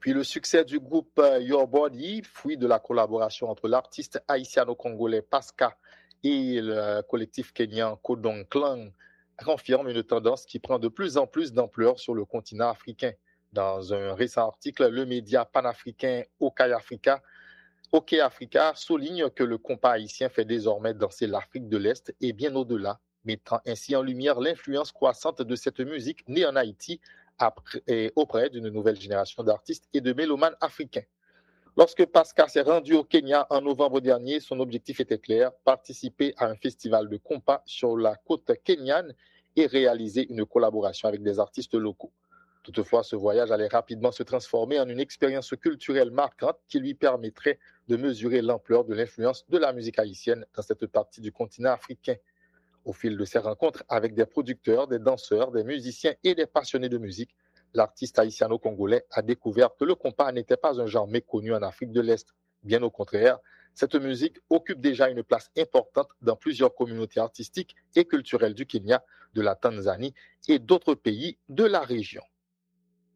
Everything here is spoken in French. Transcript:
Puis le succès du groupe Your Body, fruit de la collaboration entre l'artiste haïtiano-congolais Pasca et le collectif kenyan Kodong Clan, confirme une tendance qui prend de plus en plus d'ampleur sur le continent africain. Dans un récent article, le média panafricain OK Africa souligne que le compas haïtien fait désormais danser l'Afrique de l'Est et bien au-delà, mettant ainsi en lumière l'influence croissante de cette musique née en Haïti auprès d'une nouvelle génération d'artistes et de mélomanes africains. Lorsque Pascal s'est rendu au Kenya en novembre dernier, son objectif était clair, participer à un festival de compas sur la côte kenyane et réaliser une collaboration avec des artistes locaux. Toutefois, ce voyage allait rapidement se transformer en une expérience culturelle marquante qui lui permettrait de mesurer l'ampleur de l'influence de la musique haïtienne dans cette partie du continent africain. Au fil de ses rencontres avec des producteurs, des danseurs, des musiciens et des passionnés de musique, l'artiste haïtiano-congolais a découvert que le compas n'était pas un genre méconnu en Afrique de l'Est. Bien au contraire, cette musique occupe déjà une place importante dans plusieurs communautés artistiques et culturelles du Kenya, de la Tanzanie et d'autres pays de la région.